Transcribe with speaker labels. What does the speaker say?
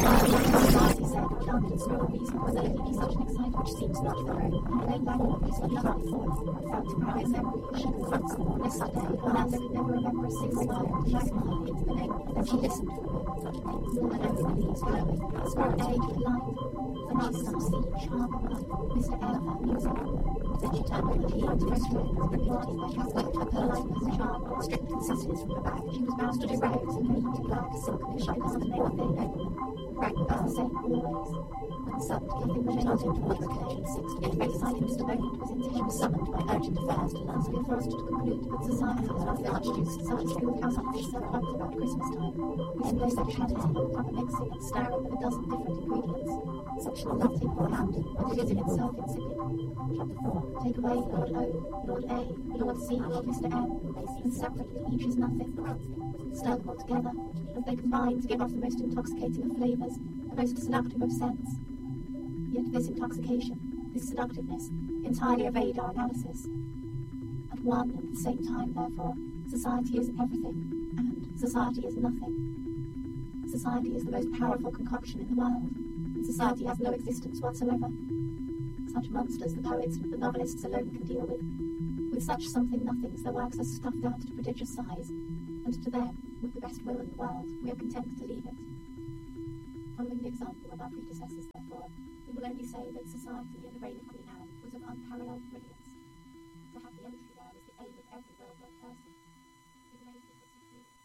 Speaker 1: Society said that abundance no reason was earthly such an excite which seems not thorough, and they valued this for love before, felt to cry as memory, she confronts them on this day, Orlando could never remember a single word, magnified into the name, as he listened to such things, and only the leaves glowing, spirit age with light, the nice some sea, charm of life, Mr. Elephant music. Then she turned with the key to her strength, but brought in by Catholic of her lightness, charm, strict consistency from her back, she was bound to do rags, and made to black silk, and she could not make their name. Frank was the same always. When summoned, giving the charter to one occasion, 6 great silent Mr. Bennett was in he was summoned by urgent affairs to Lansbury Forest to conclude that society was one of the archduke's such as school house on this month about Christmas time. We suppose that had it in proper mixing and stirring of a dozen different ingredients. Such will not take more out, but it is in itself insipid. Chapter 4. Take away Lord O, Lord A, Lord C, Mr. M, and separately each is nothing. Stir them all together, as they combine to give off the most intoxicating of flavours, the most seductive of scents. Yet this intoxication, this seductiveness, entirely evade our analysis. At one and the same time, therefore, society is everything, and society is nothing. Society is the most powerful concoction in the world, and society has no existence whatsoever. Such monsters the poets and the novelists alone can deal with. With such something-nothings their works are stuffed out to prodigious size, and to them, with the best will in the world, we are content to leave it. Following the example of our predecessors, therefore, we will only say that society in the reign of Queen Anne was of unparalleled brilliance. To have the entry there was the aim of every